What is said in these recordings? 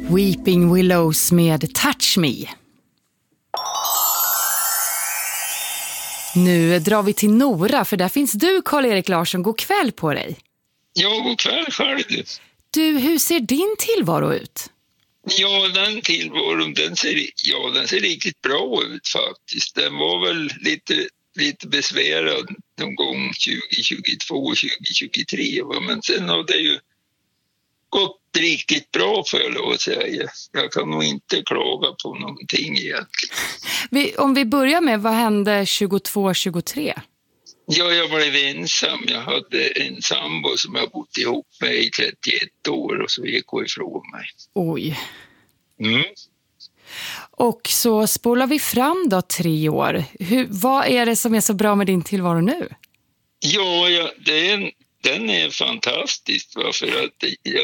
Weeping Willows med Touch Me. Nu drar vi till Nora, för där finns du, Karl-Erik Larsson. God kväll på dig. Ja, god kväll själv. Du, hur ser din tillvaro ut? Ja, den tillvaron, den ser riktigt bra ut faktiskt. Den var väl lite besvärad någon gång 2022, 2023. Men sen har det ju gått riktigt bra, för jag lov att säga. Jag kan nog inte klaga på någonting egentligen. Om vi börjar med, vad hände 22-23? Ja, jag blev ensam. Jag hade en sambo som jag bott ihop med i 31 år och så gick hon ifrån mig. Oj. Mm. Och så spolar vi fram då 3 år. Vad är det som är så bra med din tillvaro nu? Ja, den är fantastisk. För att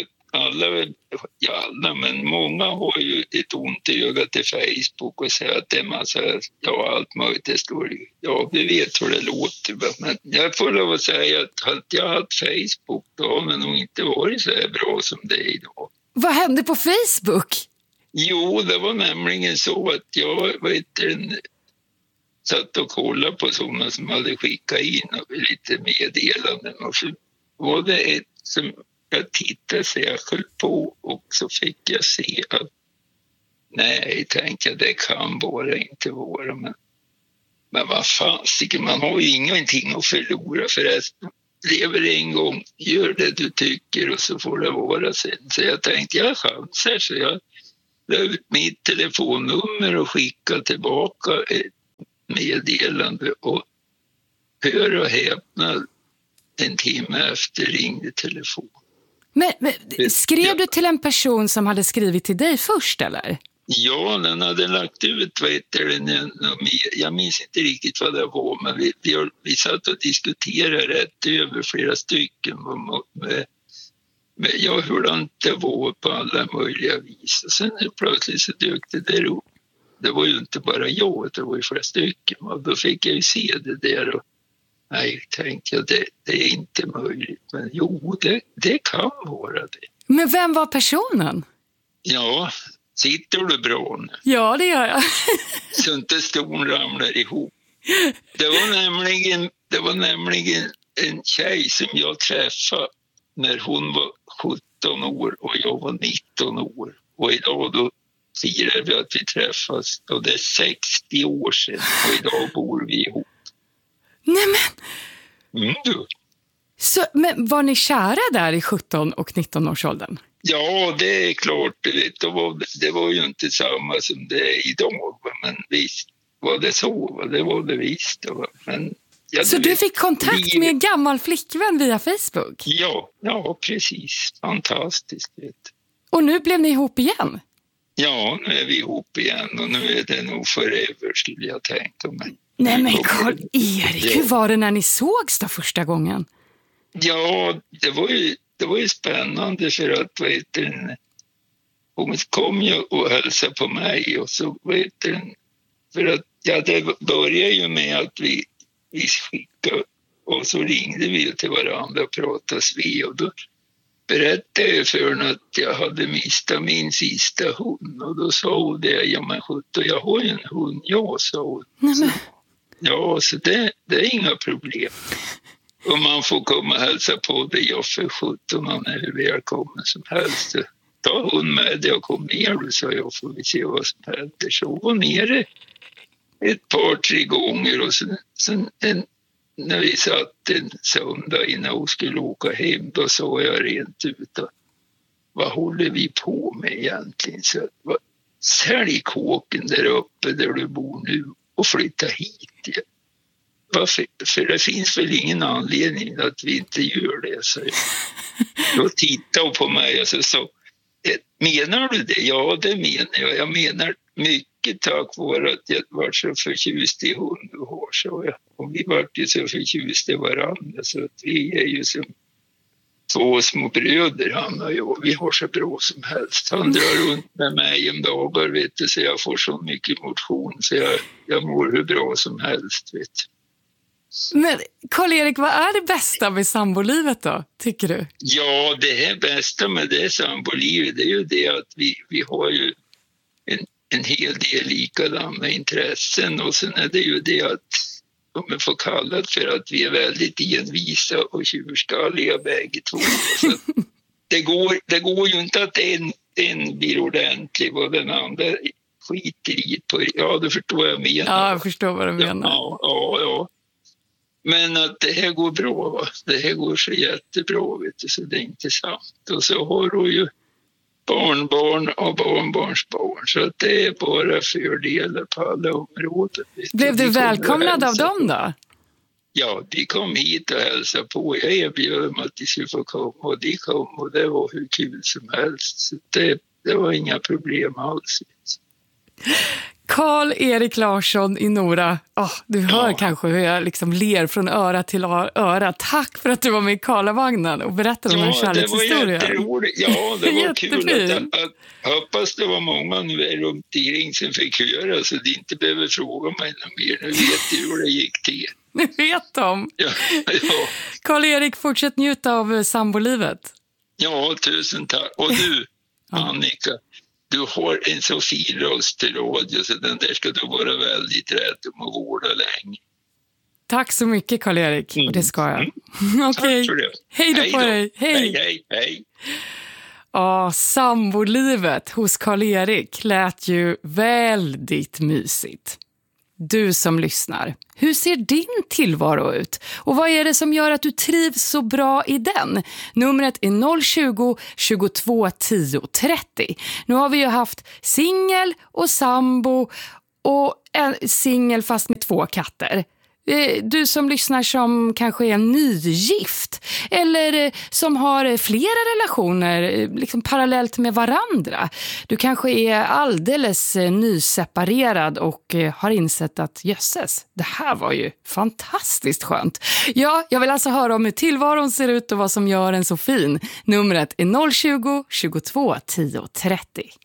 men många har ju ett ont i ögat till Facebook och säger att det är massa, allt möjligt det står. Ja, vi vet hur det låter. Men jag får lov att säga att hade jag haft Facebook då har det nog inte varit så här bra som det är idag. Vad hände på Facebook? Jo, det var nämligen så att jag satt och kollade på sådana som hade skickat in lite meddelanden. Och så var det ett som jag tittade särskilt på och så fick jag se att nej, tänkte jag, det kan bara inte vara. Men vad fan, man har ju ingenting att förlora, för att lever en gång, gör det du tycker och så får det vara sen. Så jag tänkte, jag chansar, så jag la ut mitt telefonnummer och skickade tillbaka ett meddelande och hör och häpna, en timme efter ringde telefon. Men skrev du till en person som hade skrivit till dig först, eller? Ja, den hade lagt ut, jag minns inte riktigt vad det var, men vi satt och diskuterade rätt över flera stycken med hur det var på alla möjliga vis. Och sen plötsligt så dök det där upp. Det var ju inte bara jag, det var ju flera stycken. Och då fick jag ju se det där och nej, tänkte jag, det är inte möjligt. Men jo, det kan vara det. Men vem var personen? Ja, sitter du bra nu? Ja, det gör jag. Så inte ston ramlar ihop. Det var nämligen en tjej som jag träffade när hon var 17 år och jag var 19 år. Och idag då firar vi att vi träffas, och det är 60 år sedan och idag bor vi ihop. Nej men... Du. Så, men var ni kära där i 17 och 19 års åldern? Ja, det är klart. Det var ju inte samma som det är idag. Men visst var det så. Det var det visst. Men, så du fick kontakt med en gammal flickvän via Facebook? Ja, precis. Fantastiskt. Och nu blev ni ihop igen? Ja, nu är vi ihop igen och nu är det nog forever, skulle jag tänka mig. Nej men Karl-Erik, hur var det när ni sågs då första gången? Ja, det var ju spännande, för att hon kom ju och hälsade på mig och så för att det började ju med att vi skickade och så ringde vi till varandra och pratade vid, och då berättade jag för henne att jag hade mistat min sista hund, och då sa hon det, ja men sjutton, jag har ju en hund, jag sa hon. Ja, så det är inga problem. Och man får komma och hälsa på det, jag för 17, man är hur välkommen som helst. Ta hon med det och kom ner, så jag får vi se vad som händer. Så hon var nere ett par, 3 gånger och sen när vi satt en söndag innan hon skulle åka hem, då sa jag rent ut att vad håller vi på med egentligen? Så sälj kåken där uppe där du bor nu och flytta hit igen. För det finns väl ingen anledning att vi inte gör det. Så då tittade hon på mig och så sa, menar du det? Ja, det menar jag. Jag menar mycket tack vare att jag var så förtjust i hund och hår. Så och vi var ju så förtjust i varandra, så att vi är ju som 2 små bröder, han och jag. Vi har så bra som helst. Han drar runt med mig om dagar, vet du, så jag får så mycket motion så jag mår hur bra som helst, vet du. Men Karl-Erik, vad är det bästa med sambolivet då, tycker du? Ja, det här bästa med det sambolivet, det är ju det att vi har ju en hel del likadana intressen, och sen är det ju det att, om jag får kalla det för, att vi är väldigt envisa och tjurskalliga bägge två. Så det går ju inte att en blir ordentlig och den andra skiter i på. Ja, du förstår vad jag menar. Ja, jag förstår vad du menar. Ja. Men att det här går bra, va? Det här går så jättebra, vet du, så det är intressant. Och så har du ju barnbarn och barnbarnsbarn, så att det är bara fördelar på alla områden. Blev du välkomnad av dem då? Ja, de kom hit och hälsade på. Jag erbjöd dem att de skulle få komma, och de kom, och det var hur kul som helst. Så det var inga problem alls. Karl-Erik Larsson i Nora. Du hör kanske hur jag liksom ler från öra till öra. Tack för att du var med i Karlavagnen och berättade om en kärlekshistoria. Det var jätteroligt. Ja, det var kul att hoppas det var många nu runt omkring som fick höra, så de inte behöver fråga mig något mer. Nu vet du hur det gick till. Nu vet de. Ja. Karl-Erik, fortsätt njuta av sambolivet. Ja, tusen tack. Och du, Annika, du har en så fin röst till radio, så den där ska du vara väldigt rädd om och vårda länge. Tack så mycket, Karl-Erik. Och det ska jag. Okej. Hej då på dig. Hej. Ja, sambolivet hos Karl-Erik lät ju väldigt mysigt. Du som lyssnar, hur ser din tillvaro ut? Och vad är det som gör att du trivs så bra i den? Numret är 020 22 10 30. Nu har vi ju haft singel och sambo och en singel fast med 2 katter. Du som lyssnar som kanske är nygift eller som har flera relationer liksom parallellt med varandra. Du kanske är alldeles nyseparerad och har insett att jösses, det här var ju fantastiskt skönt. Ja, jag vill alltså höra om hur tillvaron ser ut och vad som gör en så fin. Numret är 020 22 10 30.